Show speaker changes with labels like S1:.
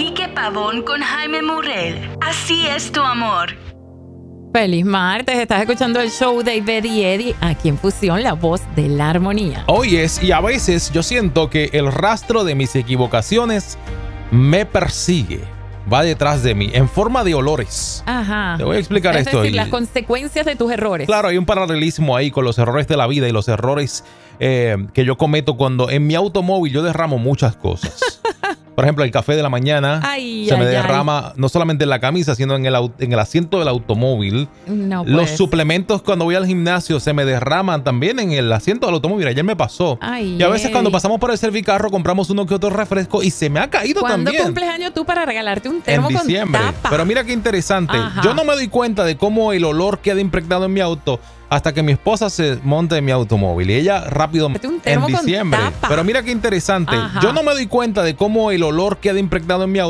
S1: Quique Pavón con Jaime Murrell. Así es tu amor.
S2: Feliz martes, estás escuchando el show de Ivette y Eddie, aquí en Fusión, la voz de la armonía.
S3: Oyes, y a veces yo siento que el rastro de mis equivocaciones me persigue, va detrás de mí, en forma de olores.
S2: Ajá.
S3: Te voy a explicar
S2: es
S3: esto.
S2: decir, las consecuencias de tus errores.
S3: Claro, hay un paralelismo ahí con los errores de la vida y los errores que yo cometo cuando en mi automóvil yo derramo muchas cosas. Por ejemplo, el café de la mañana se me derrama no solamente en la camisa, sino en el asiento del automóvil.
S2: No
S3: Los suplementos cuando voy al gimnasio se me derraman también en el asiento del automóvil. Ayer me pasó. Y a veces cuando pasamos por el servicarro compramos uno que otro refresco y se me ha caído también.
S2: ¿Cuándo cumples años tú para regalarte un termo
S3: en diciembre,
S2: con tapa?
S3: Pero mira qué interesante.
S2: Ajá.
S3: Yo no me doy cuenta de cómo el olor queda impregnado en mi auto hasta que mi esposa se monta en mi automóvil y ella rápido en diciembre. Pero mira qué interesante.
S2: Ajá.
S3: Yo no me doy cuenta de cómo el olor queda impregnado en mi auto